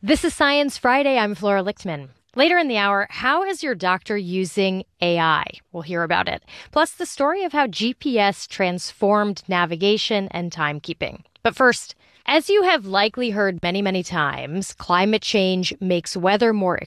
This is Science Friday. I'm Flora Lichtman. Later in the hour, how is your doctor using AI? We'll hear about it. Plus, the story of how GPS transformed navigation and timekeeping. But first, as you have likely heard many, many times, climate change makes weather more